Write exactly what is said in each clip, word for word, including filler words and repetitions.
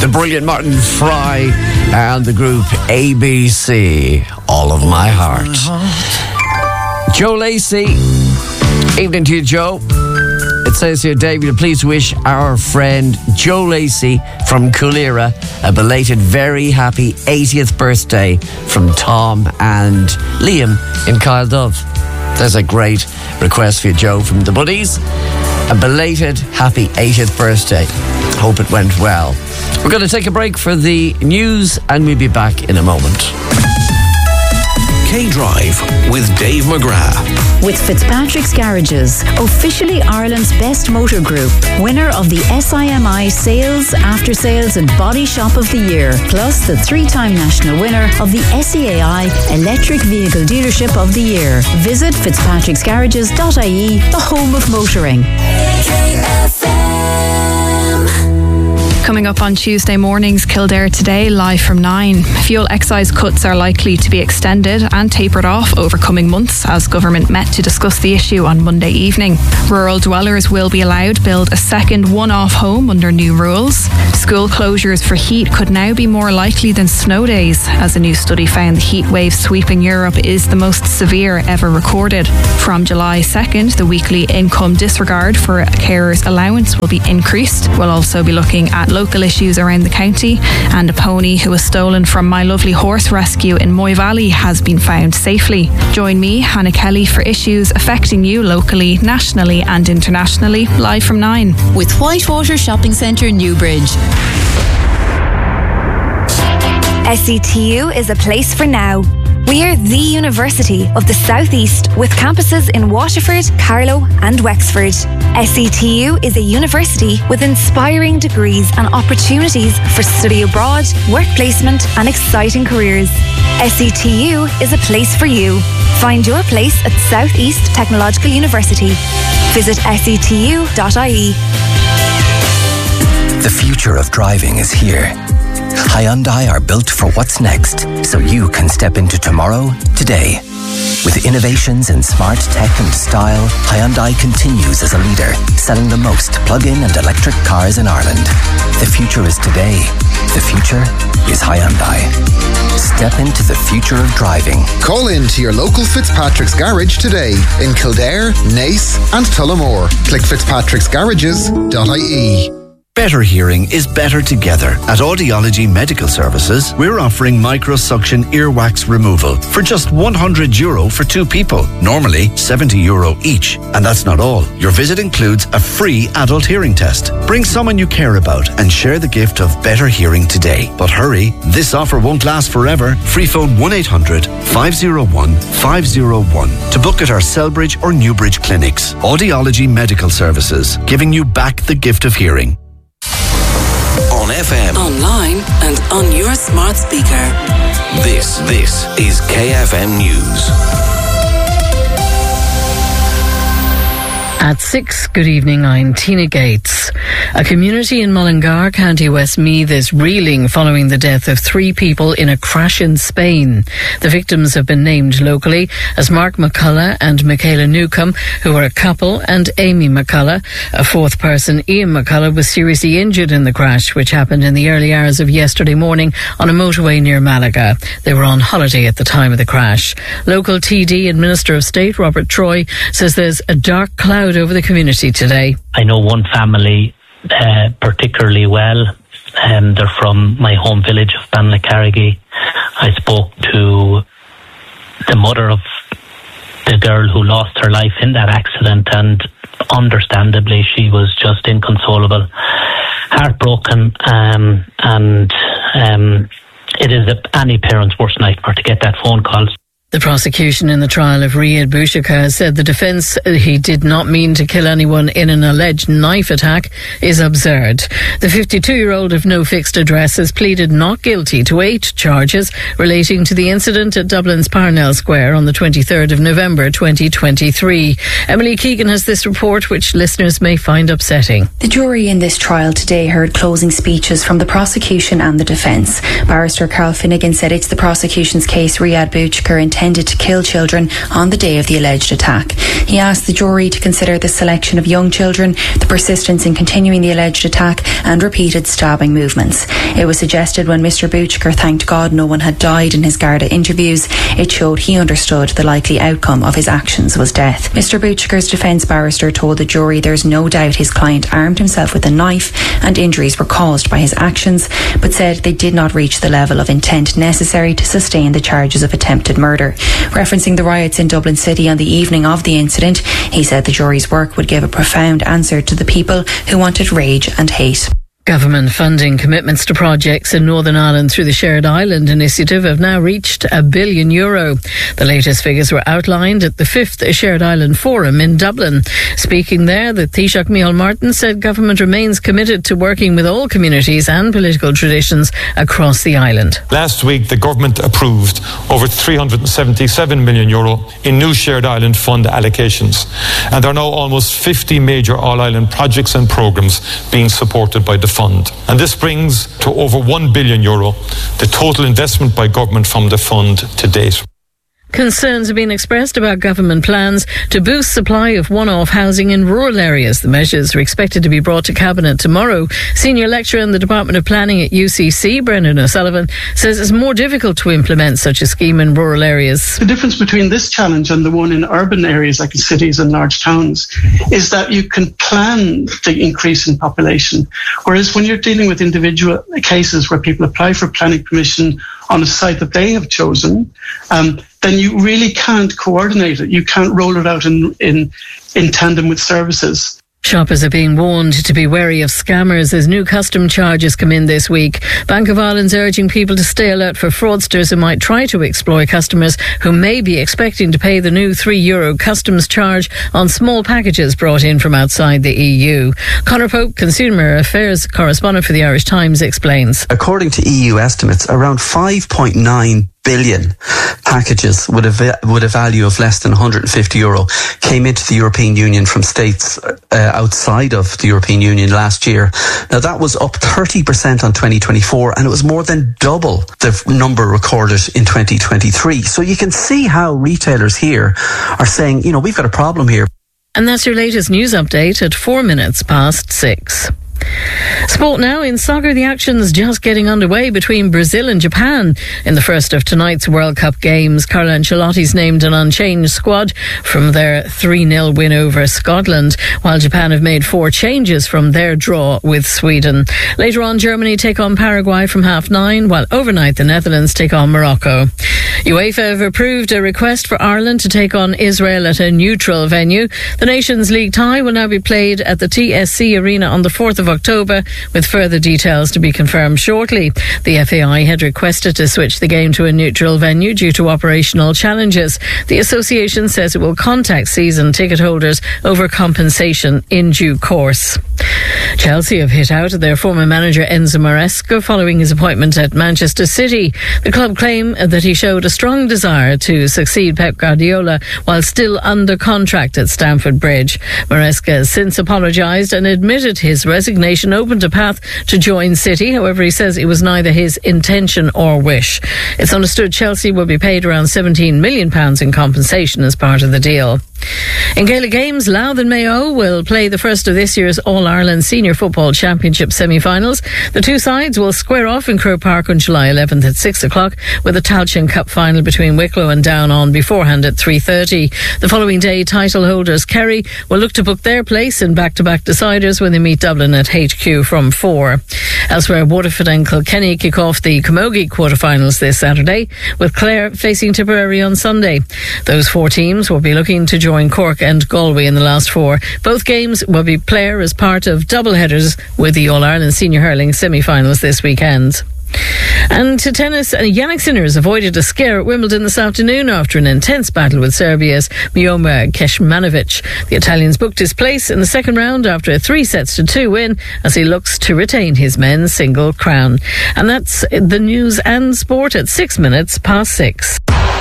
the brilliant Martin Fry and the group A B C, All of My Heart. Joe Lacey, evening to you, Joe. It says here, David, please wish our friend Joe Lacey from Coolera a belated very happy eightieth birthday from Tom and Liam in Kyle Dove. There's a great request for you, Joe, from the Buddies. A belated happy eightieth birthday. Hope it went well. We're going to take a break for the news and we'll be back in a moment. K-Drive with Dave McGrath. With Fitzpatrick's Garages, officially Ireland's best motor group, winner of the S I M I Sales, After Sales and Body Shop of the Year, plus the three-time national winner of the S E A I Electric Vehicle Dealership of the Year. Visit fitzpatricks garages dot I E, the home of motoring. K F M. Coming up on Tuesday mornings, Kildare Today, live from nine. Fuel excise cuts are likely to be extended and tapered off over coming months as government met to discuss the issue on Monday evening. Rural dwellers will be allowed to build a second one-off home under new rules. School closures for heat could now be more likely than snow days, as a new study found the heat wave sweeping Europe is the most severe ever recorded. From July second, the weekly income disregard for a carer's allowance will be increased. We'll also be looking at local issues around the county, and a pony who was stolen from My Lovely Horse Rescue in Moy Valley has been found safely. Join me, Hannah Kelly, for issues affecting you locally, nationally and internationally, live from nine. With Whitewater Shopping Centre, Newbridge. S E T U is a place for now. We are the University of the South East with campuses in Waterford, Carlow and Wexford. S E T U is a university with inspiring degrees and opportunities for study abroad, work placement and exciting careers. S E T U is a place for you. Find your place at South East Technological University. Visit S E T U dot I E. The future of driving is here. Hyundai are built for what's next, so you can step into tomorrow, today. With innovations in smart tech and style, Hyundai continues as a leader, selling the most plug-in and electric cars in Ireland. The future is today. The future is Hyundai. Step into the future of driving. Call in to your local Fitzpatrick's Garage today in Kildare, Naas and Tullamore. Click fitzpatricks garages dot I E. Better hearing is better together. At Audiology Medical Services, we're offering microsuction earwax removal for just one hundred euro for two people. Normally seventy euro each. And that's not all. Your visit includes a free adult hearing test. Bring someone you care about and share the gift of better hearing today. But hurry, this offer won't last forever. Free phone one eight hundred, five oh one, five oh one to book at our Selbridge or Newbridge clinics. Audiology Medical Services, giving you back the gift of hearing. On F M, online and on your smart speaker. This, this is K F M News. At six, good evening, I'm Tina Gates. A community in Mullingar, County Westmeath is reeling following the death of three people in a crash in Spain. The victims have been named locally as Mark McCullough and Michaela Newcomb, who are a couple, and Amy McCullough. A fourth person, Ian McCullough, was seriously injured in the crash, which happened in the early hours of yesterday morning on a motorway near Malaga. They were on holiday at the time of the crash. Local T D and Minister of State Robert Troy says there's a dark cloud over the community today. I know one family uh, particularly well, and they're from my home village of Banlacarrigy. I spoke to the mother of the girl who lost her life in that accident, and understandably she was just inconsolable, heartbroken, um, and um, it is any parent's worst nightmare to get that phone call. The prosecution in the trial of Riyad Bouchakar said the defence, he did not mean to kill anyone in an alleged knife attack, is absurd. The fifty-two-year-old of no fixed address has pleaded not guilty to eight charges relating to the incident at Dublin's Parnell Square on the twenty-third of November twenty twenty-three. Emily Keegan has this report, which listeners may find upsetting. The jury in this trial today heard closing speeches from the prosecution and the defence. Barrister Carl Finnegan said it's the prosecution's case Riyad Bouchakar intended intended to kill children on the day of the alleged attack. He asked the jury to consider the selection of young children, the persistence in continuing the alleged attack, and repeated stabbing movements. It was suggested when Mister Butcher thanked God no one had died in his Garda interviews, it showed he understood the likely outcome of his actions was death. Mister Butcher's defence barrister told the jury there's no doubt his client armed himself with a knife and injuries were caused by his actions, but said they did not reach the level of intent necessary to sustain the charges of attempted murder. Referencing the riots in Dublin City on the evening of the incident, he said the jury's work would give a profound answer to the people who wanted rage and hate. Government funding commitments to projects in Northern Ireland through the Shared Island initiative have now reached a billion euro. The latest figures were outlined at the fifth Shared Island Forum in Dublin. Speaking there, the Taoiseach Micheál Martin said government remains committed to working with all communities and political traditions across the island. Last week, the government approved over three hundred seventy-seven million euro in new Shared Island fund allocations. And there are now almost fifty major all-island projects and programmes being supported by the fund. And this brings to over one billion euro the total investment by government from the fund to date. Concerns have been expressed about government plans to boost supply of one-off housing in rural areas. The measures are expected to be brought to Cabinet tomorrow. Senior lecturer in the Department of Planning at U C C, Brendan O'Sullivan, says it's more difficult to implement such a scheme in rural areas. The difference between this challenge and the one in urban areas like in cities and large towns is that you can plan the increase in population, whereas when you're dealing with individual cases where people apply for planning permission on a site that they have chosen, um, then you really can't coordinate it. You can't roll it out in, in, in tandem with services. Shoppers are being warned to be wary of scammers as new custom charges come in this week. Bank of Ireland's urging people to stay alert for fraudsters who might try to exploit customers who may be expecting to pay the new three euro customs charge on small packages brought in from outside the E U. Conor Pope, Consumer Affairs correspondent for the Irish Times, explains. According to E U estimates, around five point nine billion packages with a, with a value of less than one hundred fifty euro came into the European Union from states uh, outside of the European Union last year. Now that was up thirty percent on twenty twenty-four, and it was more than double the number recorded in twenty twenty-three. So you can see how retailers here are saying, you know, we've got a problem here. And that's your latest news update at four minutes past six. Sport now. In soccer, the action's just getting underway between Brazil and Japan in the first of tonight's World Cup games. Carlo Ancelotti's named an unchanged squad from their three nil win over Scotland, while Japan have made four changes from their draw with Sweden. Later on, Germany take on Paraguay from half nine, while overnight the Netherlands take on Morocco. UEFA have approved a request for Ireland to take on Israel at a neutral venue. The Nations League tie will now be played at the T S C Arena on the fourth of October, with further details to be confirmed shortly. The F A I had requested to switch the game to a neutral venue due to operational challenges. The association says it will contact season ticket holders over compensation in due course. Chelsea have hit out at their former manager Enzo Maresca following his appointment at Manchester City. The club claim that he showed a strong desire to succeed Pep Guardiola while still under contract at Stamford Bridge. Maresca has since apologised and admitted his resignation opened a path to join City. However, he says it was neither his intention or wish. It's understood Chelsea will be paid around seventeen million pounds in compensation as part of the deal. In Gaelic games, Louth and Mayo will play the first of this year's All-Ireland Senior Football Championship semi-finals. The two sides will square off in Croke Park on July eleventh at six o'clock, with a Tailteann Cup final between Wicklow and Down on beforehand at three thirty. The following day, title holders Kerry will look to book their place in back-to-back deciders when they meet Dublin at H Q from four. Elsewhere, Waterford and Kilkenny kick off the Camogie quarter-finals this Saturday, with Clare facing Tipperary on Sunday. Those four teams will be looking to join Cork and Galway in the last four. Both games will be played as part of double-headers with the All-Ireland Senior Hurling semi-finals this weekend. And to tennis, Yannick Sinner's avoided a scare at Wimbledon this afternoon after an intense battle with Serbia's Miomir Kecmanovic. The Italian's booked his place in the second round after a three sets to two win as he looks to retain his men's single crown. And that's the news and sport at six minutes past six.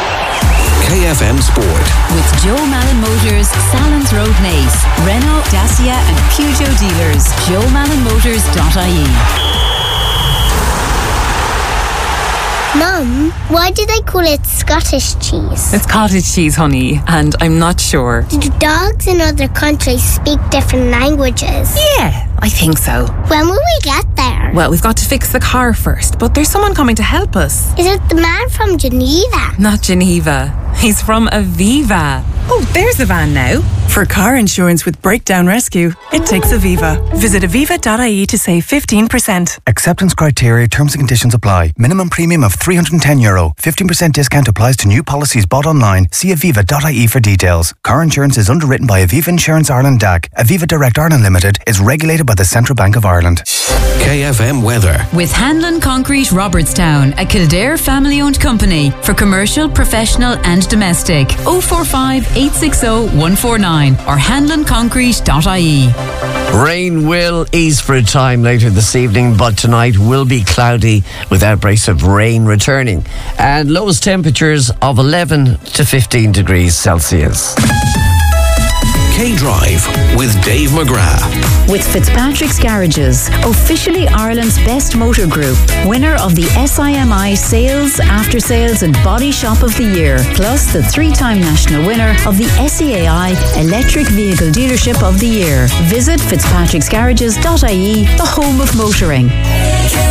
K F M Sport. With Joe Malin Motors, Salons Road Naas, Renault, Dacia and Peugeot dealers. joe malin motors dot I E. Mum, why do they call it Scottish cheese? It's cottage cheese, honey, and I'm not sure. Do dogs in other countries speak different languages? Yeah, I think so. When will we get there? Well, we've got to fix the car first, but there's someone coming to help us. Is it the man from Geneva? Not Geneva. He's from Aviva. Oh, there's the van now. For car insurance with breakdown rescue, it takes Aviva. Visit aviva dot I E to save fifteen percent. Acceptance criteria, terms and conditions apply. Minimum premium of three hundred ten euro. fifteen percent discount applies to new policies bought online. See aviva dot I E for details. Car insurance is underwritten by Aviva Insurance Ireland D A C. Aviva Direct Ireland Limited is regulated by the Central Bank of Ireland. K F M weather. With Hanlon Concrete Robertstown, a Kildare family-owned company for commercial, professional and domestic. oh four five, eight six oh, one four nine or hanlon concrete dot I E. Rain will ease for a time later this evening, but tonight will be cloudy with outbreaks of rain returning. And lowest temperatures of eleven to fifteen degrees Celsius. K-Drive with Dave McGrath. With Fitzpatrick's Garages, officially Ireland's best motor group, winner of the S I M I Sales, After Sales and Body Shop of the Year, plus the three-time national winner of the S E A I Electric Vehicle Dealership of the Year. Visit fitzpatricks garages dot I E, the home of motoring.